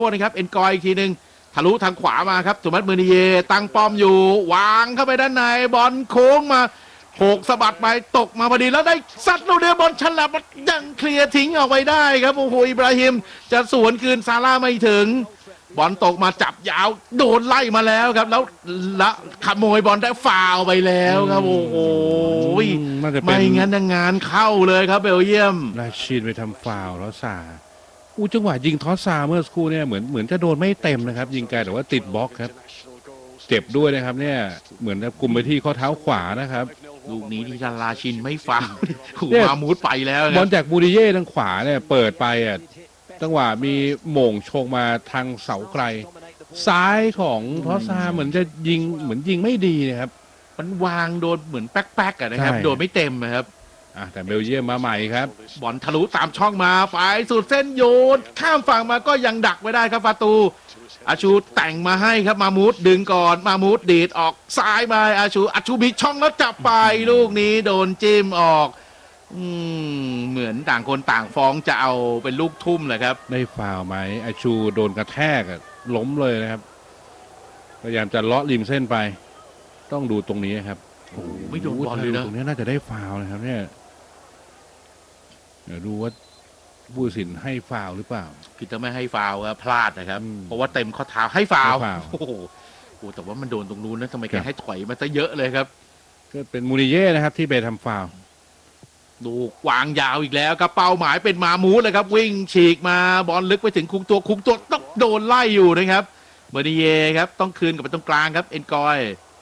ษนะครับเอ็นกอยอีกทีหนึ่งทะลุทางขวามาครับสุมัตมือนิเยตั้งป้อมอยู่วางเข้าไปด้านในบอลโค้งมาโขกสะบัดไปตกมาพอดีแล้วได้ซัดลูกเดียวบอลฉลับยังเคลียร์ทิ้งออกไปได้ครับโอ้โหอิบราฮิมจะสวนคืนซาร่าไม่ถึงบอลตกมาจับยาวโดนไล่มาแล้วครับแล้วละขโมยบอลได้ฟาวไปแล้วครับโอ้โหไม่งั้นงานเข้าเลยครับเบลเยียมราชินไปทำฟาวแล้วซาจังหวะยิงทอสซาเมื่อสักครู่เนี่ยเหมือนจะโดนไม่เต็มนะครับยิงไกลแต่ว่าติดบล็อกครับเจ็บด้วยนะครับเนี่ยเหมือนจะกุมไปที่ข้อเท้าขวานะครับลูกนี้ที่ราชินไม่ฟาวมามูดไปแล้วบอลจากบูดิเย่ทางขวาเนี่ยเปิดไปอ่ะจังหวะมีโหม่งชงมาทางเสาไกลซ้ายของทอสซาเหมือนจะยิงไม่ดีนะครับมันวางโดนเหมือนแป๊กๆนะครับโดนไม่เต็มนะครับแต่เบลเยียมมาใหม่ครับบอลทะลุตามช่องมาฝ่ายสุดเส้นโยนข้ามฝั่งมาก็ยังดักไม่ได้ครับฟาตูอาชูแต่งมาให้ครับมามูดดึงก่อนมามูดดีดออกซ้ายมาอาชูบิดช่องแล้วจับไปลูกนี้โดนจิ้มออกเหมือนต่างคนต่างฟ้องจะเอาเป็นลูกทุ่มเลยครับได้ฟาวไหมอาชูโดนกระแทกล้มเลยนะครับพยายามจะเลาะริมเส้นไปต้องดูตรงนี้ครับโอ้ไม่โดนบอลเลยนะตรงนี้น่าจะได้ฟาวนะครับเนี่ยเดี๋ยวดูว่าผู้ตัดสินให้ฟาวหรือเปล่าคือถ้าไม่ให้ฟาวพลาดนะครับเพราะว่าเต็มข้อเท้าให้ฟาวโอ้โหแต่ว่ามันโดนตรงนู้นนะทำไมแกให้ถอยมาซะเยอะเลยครับก็เป็นมูริเย่นะครับที่ไปทำฟาวดูวางยาวอีกแล้วครับเป้าหมายเป็นมามูดเลยครับวิ่งฉีกมาบอลลึกไปถึงคุกตัวต้องโดนไล่อยู่นะครับเมอร์ดิเย่ครับต้องคืนกลับไปตรงกลางครับเอ็นกอย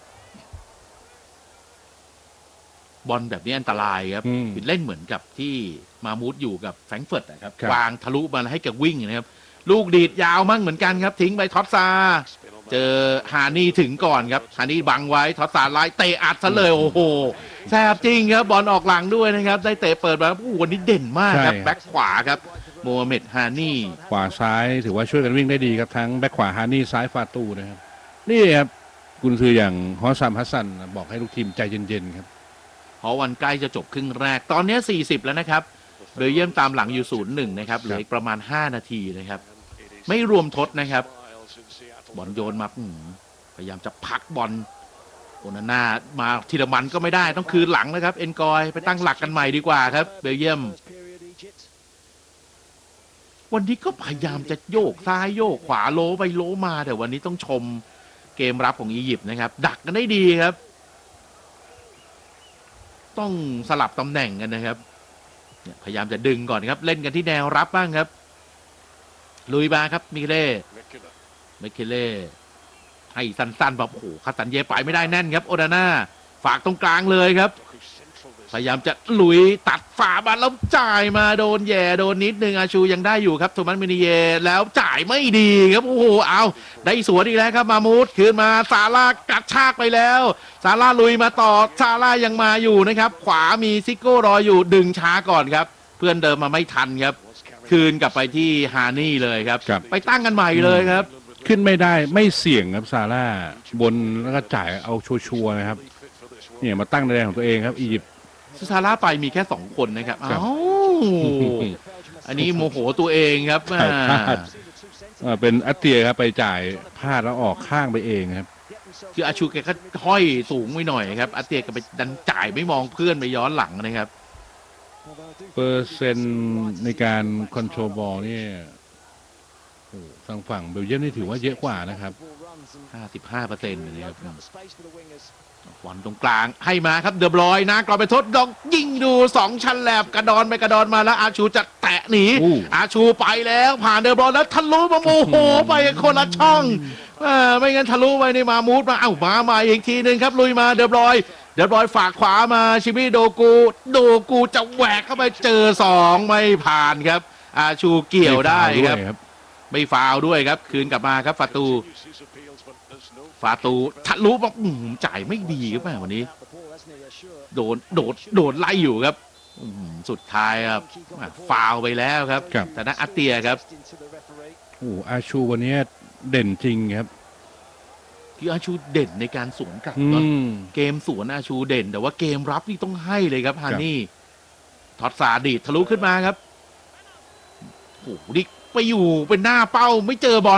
บอลแบบนี้อันตรายครับเล่นเหมือนกับที่มามูดอยู่กับแฟรงก์เฟิร์ตนะครับวางทะลุมาให้แกวิ่งนะครับลูกดีดยาวมั่งเหมือนกันครับทิ้งไปท็อตซาเจอฮานี่ถึงก่อนครับฮานี่บังไว้ท็อตซาไล่เตะอัดซะเลยโอ้โหแซ่บจริงครับบอลออกหลังด้วยนะครับได้เตะเปิดมาวันนี้เด่นมากครับแบ็คขวาครับโมฮัมเหม็ดฮานี่ขวาซ้ายถือว่าช่วยกันวิ่งได้ดีครับทั้งแบ็คขวาฮานี่ซ้ายฟาตูนะครับนี่ครับกุนซืออย่างฮอสซัมฮัสซันบอกให้ลูกทีมใจเย็นๆครับเพราะวันใกล้จะจบครึ่งแรกตอนนี้40แล้วนะครับเบลเยียมตามหลังอยู่0-1นะครับเหลืออีกประมาณ5นาทีนะครับไม่รวมทดนะครับบอลโยนมาพยายามจะพักบอลโอนาน่ามาทีละมันก็ไม่ได้ต้องคืนหลังนะครับเอ็นกอยไปตั้งหลักกันใหม่ดีกว่าครับเบลเยียมวันนี้ก็พยายามจะโยกซ้ายโยกขวาโลไปโลมาแต่วันนี้ต้องชมเกมรับของอียิปต์นะครับดักกันได้ดีครับต้องสลับตำแหน่งกันนะครับพยายามจะดึงก่อนครับเล่นกันที่แนวรับบ้างครับลุยมาครับมิเคเล่ให้สั้นๆแบบโอ้โหคาตันเย่ไปไม่ได้แน่นครับโอนาน่าฝากตรงกลางเลยครับพยายามจะลุยตัดฝาบอลแล้วจ่ายมาโดนแย่โดนนิดนึงอาชูยังได้อยู่ครับโทมัสมินิเยแล้วจ่ายไม่ดีครับโอ้โหเอาได้สวนอีกแล้วครับมามูดคืนมาซาร่ากระชากไปแล้วซาร่าลุยมาต่อซาร่ายังมาอยู่นะครับขวามีซิโก้รออยู่ดึงช้าก่อนครับเพื่อนเดิมมาไม่ทันครับคืนกลับไปที่ฮานี่เลยครับไปตั้งกันใหม่เลยครับขึ้นไม่ได้ไม่เสี่ยงครับซาร่าบนแล้วก็จ่ายเอาชัวร์นะครับเนี่ยมาตั้งในแดนของตัวเองครับอียิปต์ซาร่าไปมีแค่2คนนะครับอันนี้โมโหตัวเองครับเป็นอัตเตียครับไปจ่ายพลาดแล้วออกข้างไปเองครับคืออาชูแกก็ห้อยสูงไว้หน่อยครับอัตเตียก็ไปดันจ่ายไม่มองเพื่อนไปย้อนหลังนะครับเปอร์เซ็นต์ในการคอนโทรลบอลนี่ทางฝั่งเบลเยียมนี่ถือว่าเยอะกว่านะครับ 55%นะครับบอลตรงกลางให้มาครับเดอบรอยนะกรอบไปทดดอกยิงดู2ชั้นแลบกระดอนไปกระดอนมาแล้วอาชูจะแตะหนีอาชูไปแล้วผ่านเดอบรอยแล้วทะลุมาโมโหไปคนละช่องไม่งั้นทะลุไปในมามูดมามาอีกทีนึงครับลุยมาเดอบรอยฝากขวามาชิมิโดกูจะแหวกเข้าไปเจอ2ไม่ผ่านครับอาชูเกี่ยวได้ครับไม่ฟาวด้วยครับคืนกลับมาครับฟาตูทะลุบอกจ่ายไม่ดีครับแม่วันนี้โดนไล่อยู่ครับสุดท้ายครับฟาวไปแล้วครับแต่นักอัตเตียครับอาชูวันนี้เด่นจริงครับคืออาชูเด่นในการสวนกลับเกมสวนอาชูเด่นแต่ว่าเกมรับนี่ต้องให้เลยครับฮานี่ทอดซาดีดทะลุขึ้นมาครับโอ้โหนี่ไปอยู่เป็นหน้าเป้าไม่เจอบอล